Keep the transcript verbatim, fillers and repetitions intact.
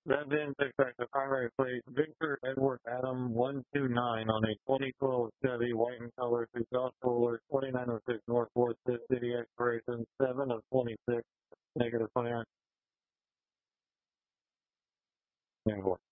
That then takes back the primary plate. Victor Edward Adam one two nine on a twenty twelve Chevy, white in color, to Josh Fuller, twenty-nine oh six North fourth City expiration, seven of twenty-six, negative twenty-nine.